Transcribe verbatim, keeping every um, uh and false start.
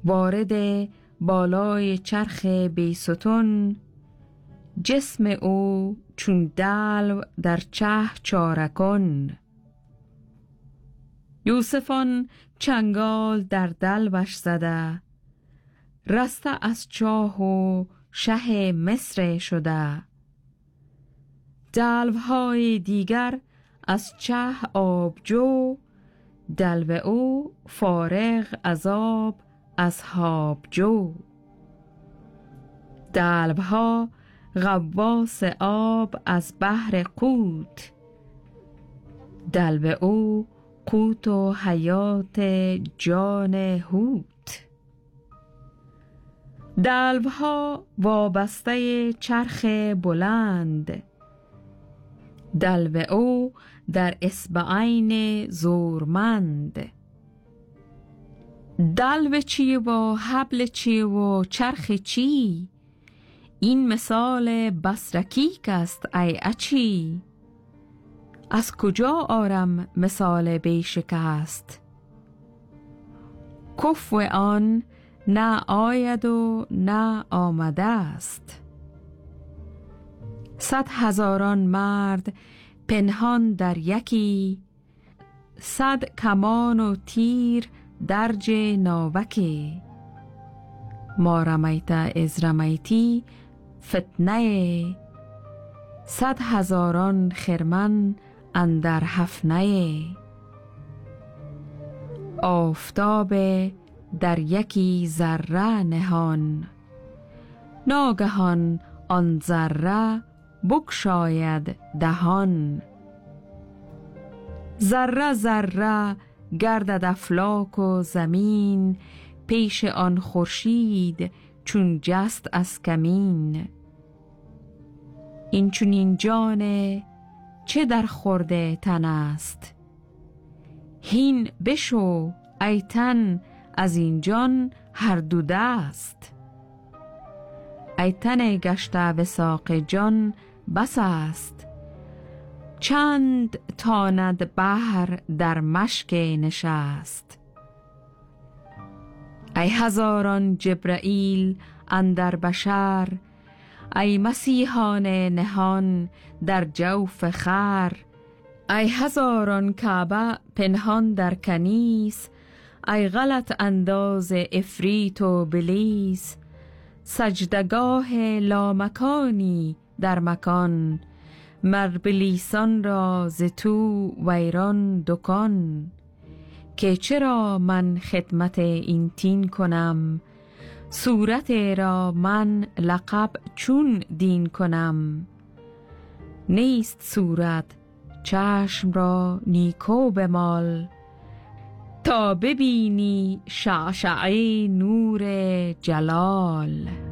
وارد بالای چرخ بیستون، جسم او چون دلو در چه چارکن. یوسفان چنگال در دلوش زده، رسته از چاه و شه مصر شده. دلوهای دیگر از چه آبجو، دلو او فارغ از آب اصحاب جو. دلوها غواص آب از بحر قوت، دلو او قوت و حیات جان حوت. دلوها وابسته چرخ بلند، دلو او در اصبعین زورمند. دلو چی و حبل چی و چرخ چی، این مثال بسرکیک است ای اچی. از کجا آرم مثال بیشکست، کفو آن نه آید و نه آمده است. صد هزاران مرد پنهان در یکی، صد کمان و تیر درج ناوکی. ما رمیت از رمیتی فتنه، صد هزاران خرمن اندر حفنه. آفتاب در یکی ذره نهان، ناگهان آن ذره بگشاید دهان. ذره ذره گردد افلاک و زمین، پیش آن خورشید چون جست از کمین. این چونین جان چه در خورده تن است، هین بشو ای تن از این جان هر دو دست. ای تن گشته وثاق جان بس است، چند تاند بحر در مشک نشست. ای هزاران جبرائیل اندر بشر، ای مسیحان نهان در جوف خر. ای هزاران کعبه پنهان در کنیس، ای غلط انداز افریت و بلیس. سجدگاه لامکانی در مکان، مر بلیسان را ز تو ویران دکان. که چرا من خدمت این تین کنم، صورت را من لقب چون دین کنم. نیست صورت چشم را نیکو بمال، تا ببینی شعشعه نور جلال.